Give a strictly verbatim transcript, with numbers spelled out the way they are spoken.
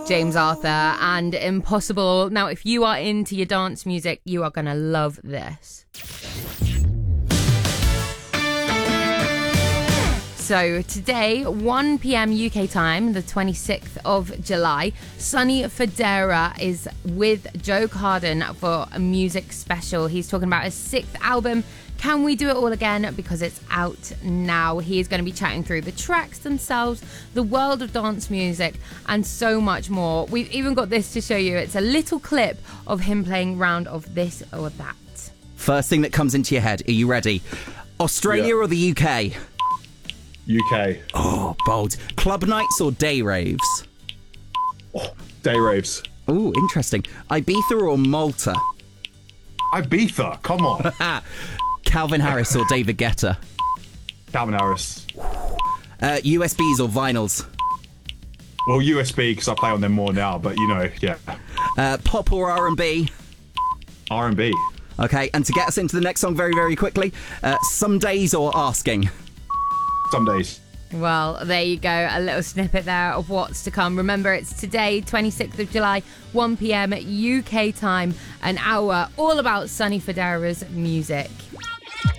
James Arthur and Impossible. Now, if you are into your dance music, you are going to love this. So today, one p.m. U K time, the twenty-sixth of July, Sonny Fodera is with Joe Carden for a music special. He's talking about his sixth album, Can We Do It All Again, because it's out now. He is going to be chatting through the tracks themselves, the world of dance music, and so much more. We've even got this to show you. It's a little clip of him playing round of this or that. First thing that comes into your head, are you ready? Australia yeah. or the U K? U K. Oh, bold. Club nights or day raves? Oh, day raves. Oh, interesting. Ibiza or Malta? Ibiza, come on. Calvin Harris or David Guetta? Calvin Harris. Uh, U S Bs or vinyls? Well, U S B, because I play on them more now, but you know, yeah. Uh, pop or R and B? R and B. Okay, and to get us into the next song very, very quickly, uh, Some Days or Asking? Some days. Well, there you go. A little snippet there of what's to come. Remember, it's today, twenty-sixth of July, one p.m. U K time, an hour all about Sonny Fodera's music.